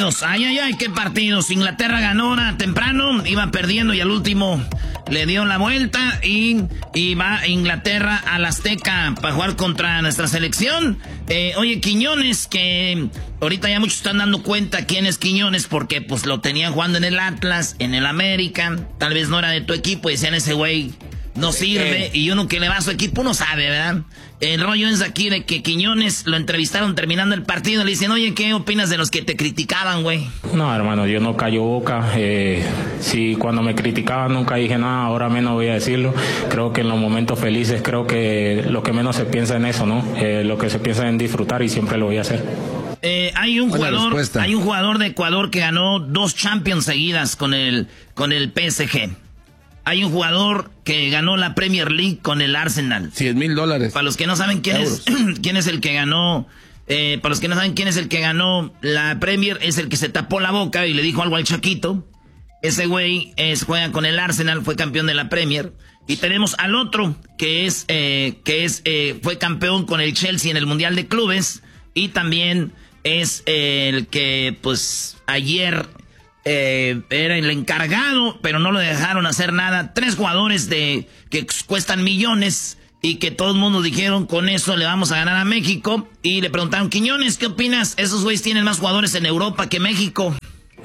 partidos. Ay, qué partidos. Inglaterra ganó temprano, iba perdiendo y al último le dio la vuelta y va Inglaterra al Azteca para jugar contra nuestra selección. Oye, Quiñones, que ahorita ya muchos están dando cuenta quién es Quiñones porque pues lo tenían jugando en el Atlas, en el América, tal vez no era de tu equipo y decían ese güey no sirve y uno que le va a su equipo no sabe, ¿verdad? El rollo es aquí de que Quiñones lo entrevistaron terminando el partido. Le dicen, oye, ¿qué opinas de los que te criticaban, güey? No, hermano, yo no callo boca. Sí, cuando me criticaban nunca dije nada, ahora menos voy a decirlo. Creo que en los momentos felices, creo que lo que menos se piensa en eso, ¿no? Lo que se piensa en disfrutar y siempre lo voy a hacer. Hay un jugador de Ecuador que ganó 2 Champions seguidas con el PSG. Hay un jugador que ganó la Premier League con el Arsenal. $100,000. Para los que no saben quién es el que ganó, para los que no saben quién es el que ganó la Premier, es el que se tapó la boca y le dijo algo al Chaquito. Ese güey juega con el Arsenal, fue campeón de la Premier. Y tenemos al otro que fue campeón con el Chelsea en el Mundial de Clubes y también es el que pues ayer era el encargado, pero no lo dejaron hacer nada. 3 jugadores que cuestan millones y que todo el mundo dijeron con eso le vamos a ganar a México. Y le preguntaron, Quiñones, ¿qué opinas? Esos güeyes tienen más jugadores en Europa que México.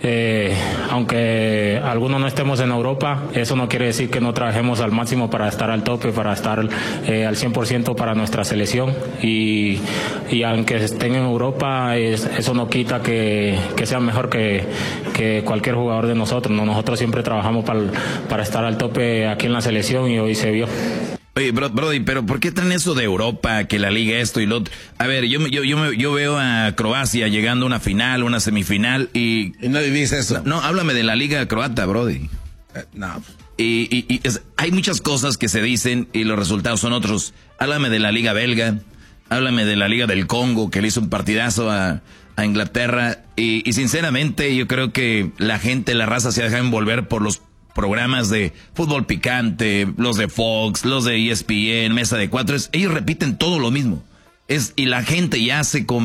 Aunque algunos no estemos en Europa, eso no quiere decir que no trabajemos al máximo para estar al tope, para estar al 100% para nuestra selección y aunque estén en Europa, eso no quita que sean mejor que cualquier jugador de nosotros, ¿no? Nosotros siempre trabajamos para estar al tope aquí en la selección y hoy se vio. Oye, Brody, pero ¿por qué traen eso de Europa, que la liga esto y lo otro? A ver, yo veo a Croacia llegando a una final, una semifinal y no vivís eso. No, háblame de la liga croata, Brody. No. Hay muchas cosas que se dicen y los resultados son otros. Háblame de la liga belga, háblame de la liga del Congo, que le hizo un partidazo a Inglaterra y sinceramente yo creo que la gente, la raza se deja envolver por los programas de fútbol picante, los de Fox, los de ESPN, Mesa de Cuatro, ellos repiten todo lo mismo. Y la gente ya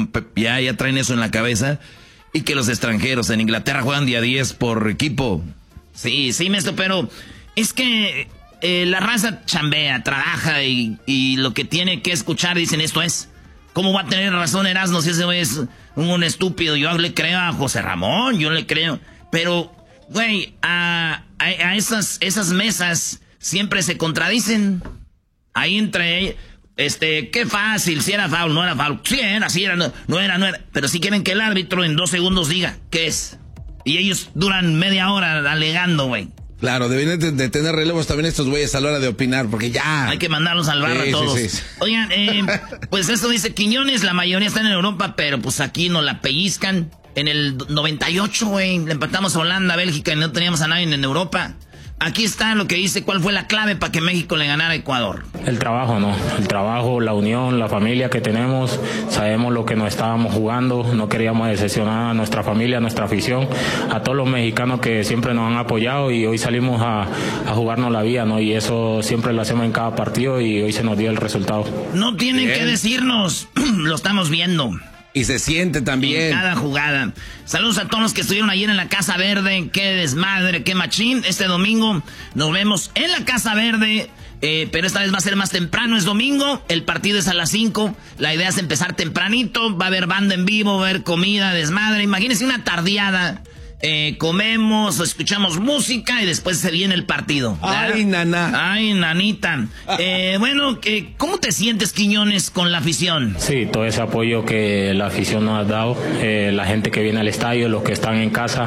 traen eso en la cabeza. Y que los extranjeros en Inglaterra juegan día 10 por equipo. Sí, maestro, pero es que la raza chambea, trabaja y lo que tiene que escuchar dicen esto es. ¿Cómo va a tener razón Erasmo si ese güey es un estúpido? Yo le creo a José Ramón, yo le creo. Pero, güey, a esas mesas siempre se contradicen. Ahí entre qué fácil, si era foul, no era foul. Sí era, no era. Pero si quieren que el árbitro en 2 segundos diga qué es. Y ellos duran media hora alegando, güey. Claro, deben de tener relevos también estos güeyes a la hora de opinar, porque ya... Hay que mandarlos al bar a todos. Sí. Oigan, pues eso dice Quiñones, la mayoría están en Europa, pero pues aquí nos la pellizcan. En el 98, güey, le empatamos a Holanda, Bélgica y no teníamos a nadie en Europa. Aquí está lo que dice, cuál fue la clave para que México le ganara a Ecuador. El trabajo, ¿no? El trabajo, la unión, la familia que tenemos. Sabemos lo que nos estábamos jugando. No queríamos decepcionar a nuestra familia, a nuestra afición, a todos los mexicanos que siempre nos han apoyado y hoy salimos a jugarnos la vida, ¿no? Y eso siempre lo hacemos en cada partido y hoy se nos dio el resultado. No tienen que decirnos, lo estamos viendo. Y se siente también. En cada jugada. Saludos a todos los que estuvieron ayer en la Casa Verde. Qué desmadre, qué machín. Este domingo nos vemos en la Casa Verde. Pero esta vez va a ser más temprano, es domingo. El partido es a las 5. La idea es empezar tempranito. Va a haber banda en vivo, va a haber comida, desmadre. Imagínense una tardeada. Comemos, escuchamos música y después se viene el partido, ¿verdad? Ay, naná. Ay, nanita. Bueno, ¿cómo te sientes, Quiñones, con la afición? Sí, todo ese apoyo que la afición nos ha dado, la gente que viene al estadio, los que están en casa,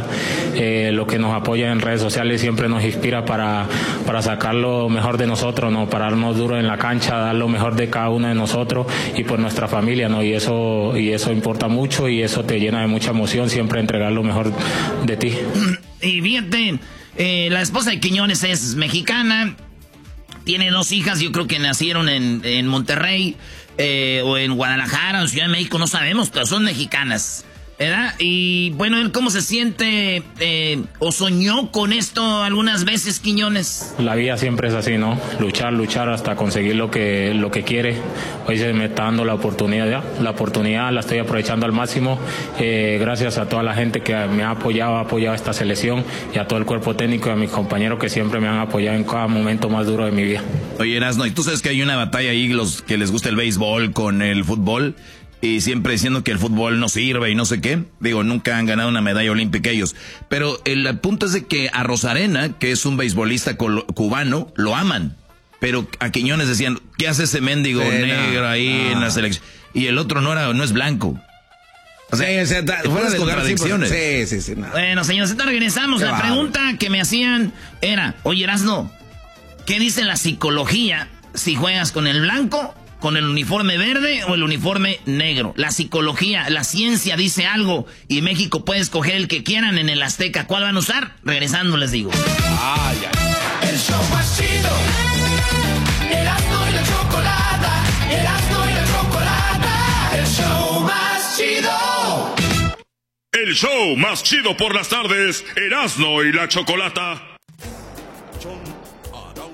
los que nos apoyan en redes sociales, siempre nos inspira para sacar lo mejor de nosotros, ¿no? Pararnos duro en la cancha, dar lo mejor de cada uno de nosotros y por nuestra familia, ¿no? Y eso importa mucho y eso te llena de mucha emoción, siempre entregar lo mejor de ti. Y fíjate, la esposa de Quiñones es mexicana, tiene 2 hijas, yo creo que nacieron en Monterrey o en Guadalajara o en Ciudad de México, no sabemos, pero son mexicanas. ¿verdad? Y bueno, ¿él cómo se siente o soñó con esto algunas veces, Quiñones? La vida siempre es así, ¿no? Luchar hasta conseguir lo que quiere. Hoy se me está dando la oportunidad, ¿ya? La oportunidad la estoy aprovechando al máximo. Gracias a toda la gente que me ha apoyado esta selección y a todo el cuerpo técnico y a mis compañeros que siempre me han apoyado en cada momento más duro de mi vida. Oye, Erasno, ¿y tú sabes que hay una batalla ahí, los que les gusta el béisbol con el fútbol? Y siempre diciendo que el fútbol no sirve y no sé qué. Digo, nunca han ganado una medalla olímpica ellos. Pero el punto es de que a Rosarena, que es un beisbolista cubano, lo aman. Pero a Quiñones decían, ¿qué hace ese mendigo negro ahí en la selección? Y el otro no es blanco. O sea, fuera de contradicciones. Sí. No. Bueno, señores, regresamos. La pregunta que me hacían era, oye, Erasno, ¿qué dice la psicología si juegas con el blanco, con el uniforme verde o el uniforme negro? La psicología, la ciencia dice algo y México puede escoger el que quieran en el Azteca. ¿Cuál van a usar? Regresando les digo. El show más chido. Erasno y la chocolata. Erasno y la chocolata. El show más chido. El show más chido por las tardes. Erasno y la chocolata.